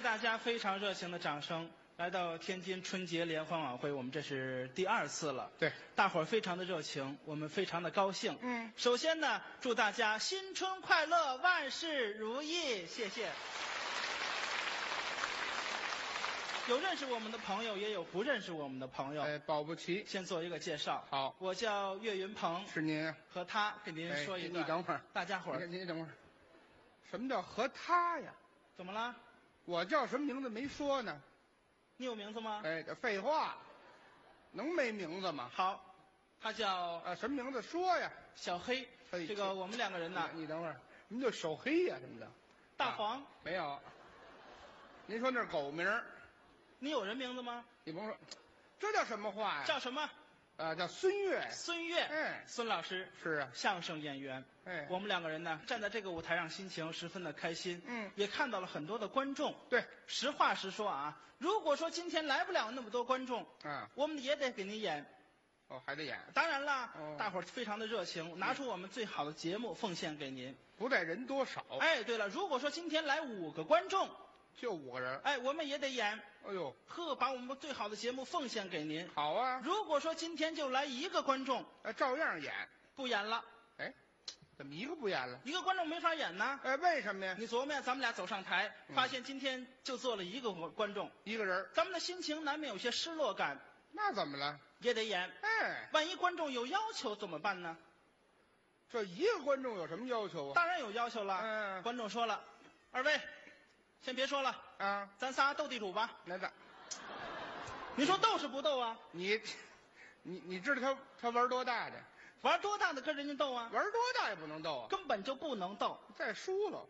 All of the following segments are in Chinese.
大家非常热情的掌声，来到天津春节联欢晚会，我们这是第2次了。 对， 大伙儿非常的热情，我们非常的高兴。首先呢，祝大家新春快乐，万事如意，谢谢。有认识我们的朋友，也有不认识我们的朋友。 保不齐。 先做一个介绍。 好， 我叫岳云鹏。 是您。 和他给您说一段。 你等会儿， 大家伙儿。 你等会儿。什么叫和他呀？ 怎么了？ 我叫什么名字没说呢？ 你有名字吗？ 这废话，能没名字吗？ 好，他叫什么名字说呀？ 小黑。这个我们2个人呢。 你等会儿，什么叫小黑呀？什么的？ 大黄。 没有。您说那是狗名。 你有人名字吗？ 你甭说，这叫什么话呀？ 叫什么？ 叫孙越。 孙越。孙老师是啊， 相声演员。我们2个人呢，站在这个舞台上，心情十分的开心。也看到了很多的观众。 对， 实话实说啊，如果说今天来不了那么多观众，我们也得给您演。 还得演。 当然了，大伙儿非常的热情，拿出我们最好的节目奉献给您。 不在人多少。 对了，如果说今天来5个观众。 就5个人， 我们也得演。 哎呦， 把我们最好的节目奉献给您。 好啊。 如果说今天就来1个观众， 照样演， 不演了。 怎么1个不演了 ？1个观众没法演呢。 为什么呀？ 你琢磨呀，咱们俩走上台，发现今天就坐了1个观众 ，1个人， 咱们的心情难免有些失落感。 那怎么了？ 也得演。万一观众有要求怎么办呢？ 这1个观众有什么要求啊？ 当然有要求了。观众说了：“2位。”先别说了咱仨斗地主吧。 来的， 你说斗是不斗啊？ 你知道他玩多大的？ 玩多大的跟人家斗啊？ 玩多大也不能斗啊， 根本就不能斗。 再输了。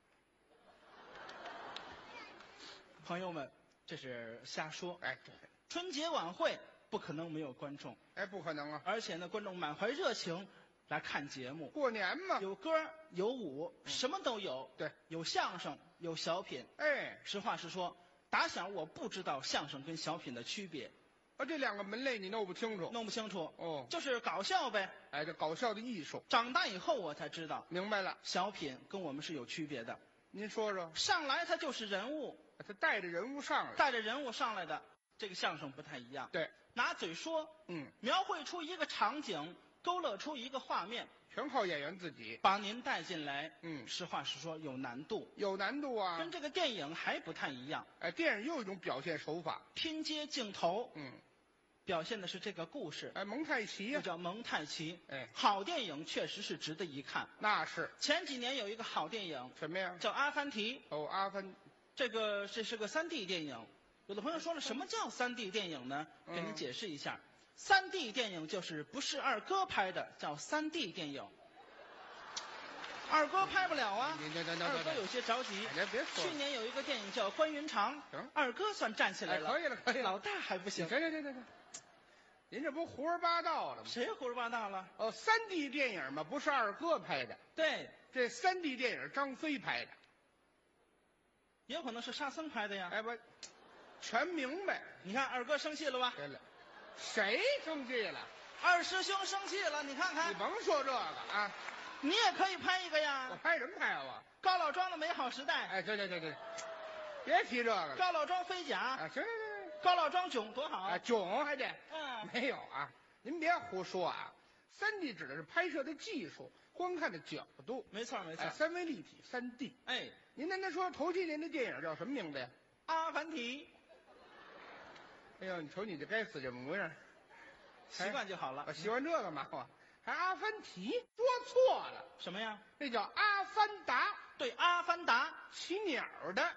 朋友们，这是瞎说。 对， 春节晚会不可能没有观众。 不可能啊！ 而且呢，观众满怀热情。来看节目， 过年嘛， 有歌有舞，什么都有。 对， 有相声，有小品。实话实说，打小我不知道相声跟小品的区别。 这2个门类你弄不清楚？ 弄不清楚。就是搞笑呗。 这搞笑的艺术。 长大以后我才知道。 明白了， 小品跟我们是有区别的。 您说说。 上来他就是人物， 他带着人物上来， 的这个相声不太一样。 对， 拿嘴说，描绘出一个场景。勾勒出一个画面， 全靠演员自己把您带进来。实话实说，有难度， 啊， 跟这个电影还不太一样。 电影又有一种表现手法， 拼接镜头，表现的是这个故事。 蒙太奇呀， 就叫蒙太奇。好电影确实是值得一看。 那是。 前几年有一个好电影， 什么呀？ 叫《阿凡提》。 阿凡， 这是个3D 电影。有的朋友说了，什么叫3D 电影呢？给您解释一下。3D 电影就是不是二哥拍的，叫3D 电影。二哥拍不了啊，二哥有些着急。 别说。 去年有一个电影叫《关云长》，二哥算站起来了。 可以了， 老大还不行。 行，您这不胡说八道了吗？ 谁胡说八道了 ？3D 电影嘛，不是二哥拍的。 对， 这3D 电影张飞拍的， 也有可能是沙僧拍的呀。 不，全明白。 你看二哥生气了吧？ 对了。谁生气了？ 二师兄生气了，你看看。 你甭说这个啊， 你也可以拍一个呀。 我拍什么拍啊？ 高老庄的美好时代。 对，别提这个了。 高老庄飞甲。 行。 高老庄囧多好。 囧还得。没有啊，您别胡说啊。3D 指的是拍摄的技术，观看的角度。 没错。 三维立体3D。您刚才说头些年的电影叫什么名字呀？ 阿凡提。 哎呦，你瞅你这该死这模样， 习惯就好了。 喜欢这个嘛？还阿凡提？说错了。 什么呀？ 那叫阿凡达。 对，阿凡达， 骑鸟的。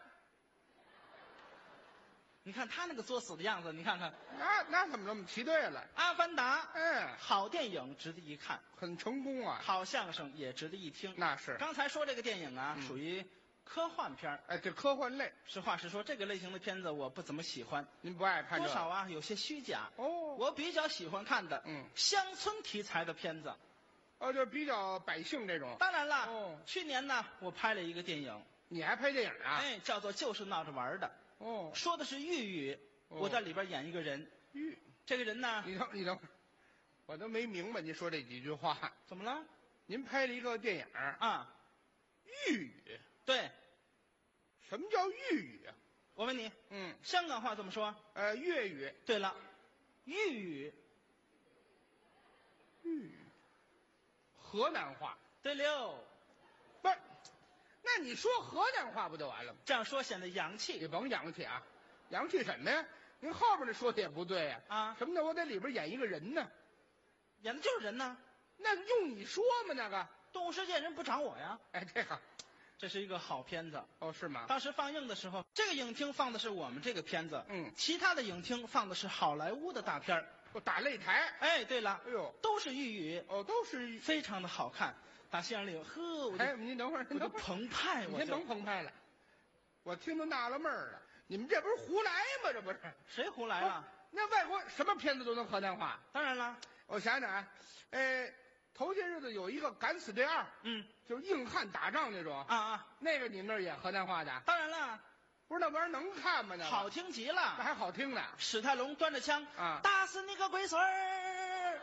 你看他那个作死的样子，你看看。 那怎么这么骑对了？ 阿凡达，好电影，值得一看， 很成功啊。 好相声也值得一听。 那是。 刚才说这个电影啊，属于科幻片这科幻类。 实话实说，这个类型的片子我不怎么喜欢。 您不爱看这个？ 多少啊，有些虚假。 我比较喜欢看的，乡村题材的片子。 就比较百姓这种。 当然了，去年呢，我拍了一个电影。 你还拍电影啊？ 叫做《就是闹着玩的》。说的是豫语，我在里边演一个人。这个人呢？ 你等会儿，我都没明白您说这几句话。 怎么了？ 您拍了一个电影啊？ 豫语。 对。 什么叫豫语啊？ 我问你， 嗯， 香港话怎么说？ 粤语。 对了，豫语。 豫语。河南话。 对溜， 不是，那你说河南话不就完了吗？ 这样说显得洋你气甭洋气啊，洋气什么呀？您后边那说的也不对呀。 啊！ 什么呢？我在里边演一个人呢。 演的就是人呢。 那用你说吗？那个， 动物世界人不找我呀。 哎，这个， 这是一个好片子。 哦，是吗？ 当时放映的时候，这个影厅放的是我们这个片子， 嗯， 其他的影厅放的是好莱坞的大片儿。 我打擂台。 哎，对了， 哎呦， 都是豫语， 哦，都是。 非常的好看。打戏院里，呵，我就哎，您等会儿， 我就澎湃， 你先甭澎湃了，我听都纳了闷儿了，你们这不是胡来吗？这不是？ 谁胡来了？ 那外国什么片子都能河南话？ 当然了， 我想想啊，头些日子有一个《敢死队2》， 嗯， 就是硬汉打仗那种啊， 那个你们那儿演河南话的？ 当然了， 不是那玩意儿能看吗？那好听极那了， 还好听呢。 史泰龙端着枪啊， 打死你个龟孙儿！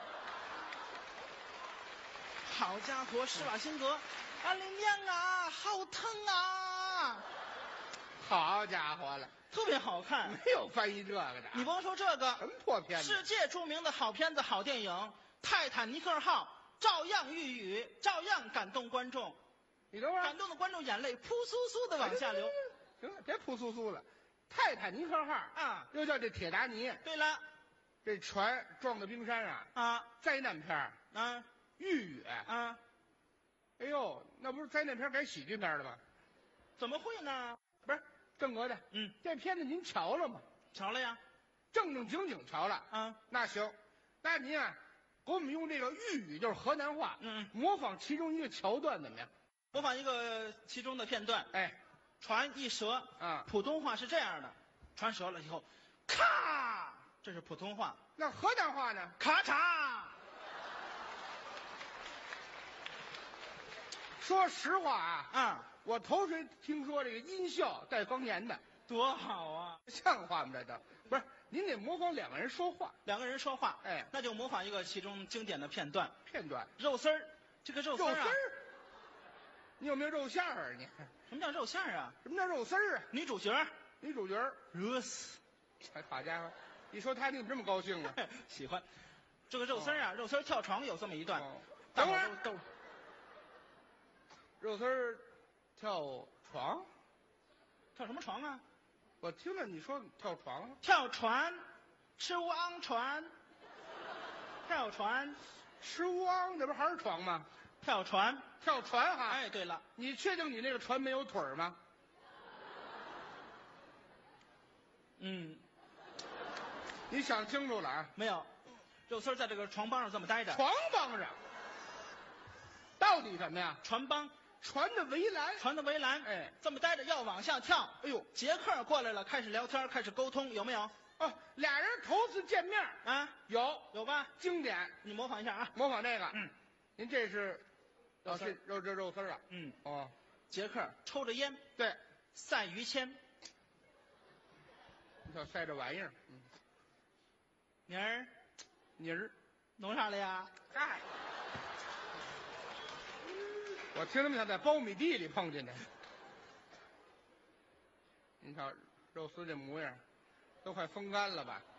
好家伙，施瓦辛格，俺的娘啊，好疼啊！ 好家伙了， 特别好看。 没有翻译这个的。 你甭说这个， 什么破片子？ 世界著名的好片子、好电影《泰坦尼克号》照样豫语，照样感动观众， 你等会儿， 感动的观众眼泪扑簌簌的往下流。 行了，别扑簌簌了。泰坦尼克号啊， 又叫这铁达尼， 对了， 这船撞到冰山啊，灾难片儿啊， 豫语啊， 哎呦，那不是灾难片改喜剧片了吗？ 怎么会呢？ 不是，郑国的，这片子您瞧了吗？ 瞧了呀， 正正经经瞧了啊。 那行，那您啊，给我们用这个豫语，就是河南话，模仿其中一个桥段怎么样？ 模仿一个其中的片段。 哎， 船一折啊， 普通话是这样的，船折了以后，咔，这是普通话。 那河南话呢？ 咔嚓。 说实话啊， 我头回听说这个音效带方言的， 多好啊！ 像话吗？这都不是，您得模仿两个人说话。 两个人说话， 哎， 那就模仿一个其中经典的片段。 片段， 肉丝儿，这个肉丝儿啊， 你有没有肉馅儿啊？你什么叫肉馅儿啊？ 什么叫肉丝儿啊？ 女主角， 女主角热死！ 哎，好家伙，一说他你怎么这么高兴啊？ 喜欢。这个肉丝儿啊，肉丝儿跳床有这么一段。 等会儿都。 肉丝儿跳床， 跳什么床啊？ 我听着你说跳床， 跳船，吃乌昂船，跳船， 吃乌昂，那不还是床吗？ 跳船， 跳船哈。 哎，对了， 你确定你那个船没有腿儿吗？你想清楚了啊？ 没有，肉丝儿在这个床帮上这么待着。 床帮上，到底什么呀？ 船帮。 船的围栏， 船的围栏， 哎， 这么待着要往下跳。 哎呦， 杰克过来了，开始聊天，开始沟通，有没有？ 哦，俩人头次见面啊，有吧？ 经典， 你模仿一下啊， 模仿这个。您这是，肉丝儿啊。哦， 杰克抽着烟， 对， 赛于谦。 你瞧晒这玩意儿， 妮儿，弄啥了呀？ 哎。我听他们像在苞米地里碰见的。你瞧肉丝这模样，都快风干了吧？